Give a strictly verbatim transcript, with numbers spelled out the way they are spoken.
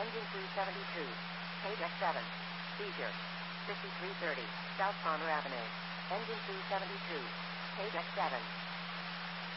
Engine three seventy-two. Page X seven. Seizure. fifty-three thirty. South Palmer Avenue. Engine three seventy-two. Page X seven.